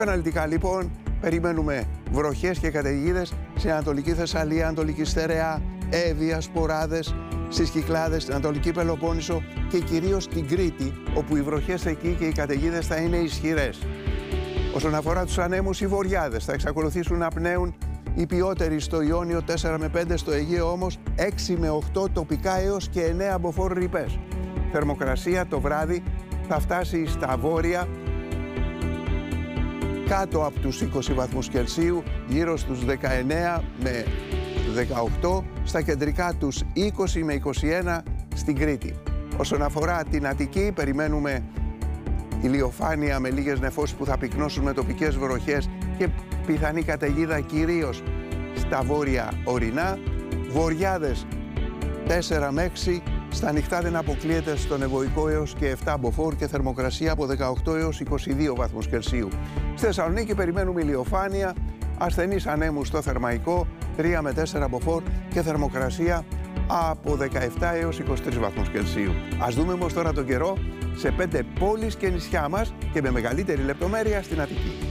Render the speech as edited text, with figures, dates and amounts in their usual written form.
Αναλυτικά λοιπόν περιμένουμε βροχές και καταιγίδες στην Ανατολική Θεσσαλία, Ανατολική Στερεά, Εύβοια, Σποράδες, στις Κυκλάδες, στην Ανατολική Πελοπόννησο και κυρίως στην Κρήτη, όπου οι βροχές εκεί και οι καταιγίδες θα είναι ισχυρές. Όσον αφορά τους ανέμους, οι βορειάδες θα εξακολουθήσουν να πνέουν, οι ποιότεροι στο Ιόνιο 4 με 5, στο Αιγαίο όμως 6 με 8 τοπικά έως και 9 μποφόρ ρηπές. Θερμοκρασία το βράδυ θα φτάσει στα βόρεια κάτω από τους 20 βαθμούς Κελσίου, γύρω στους 19 με 18, στα κεντρικά τους 20 με 21 στην Κρήτη. Όσον αφορά την Αττική, περιμένουμε ηλιοφάνεια με λίγες νεφώσεις που θα πυκνώσουν με τοπικές βροχές και πιθανή καταιγίδα κυρίως στα βόρεια ορεινά. Βορειάδες 4 με 6, στα νυχτά δεν αποκλείεται στον Ευωικό έως και 7 μποφόρ και θερμοκρασία από 18 έως 22 βαθμούς Κελσίου. Στη Θεσσαλονίκη περιμένουμε ηλιοφάνεια, ασθενείς ανέμους στο Θερμαϊκό 3 με 4 μποφόρ και θερμοκρασία από 17 έως 23 βαθμούς Κελσίου. Ας δούμε όμως τώρα τον καιρό σε 5 πόλεις και νησιά μας και με μεγαλύτερη λεπτομέρεια στην Αττική.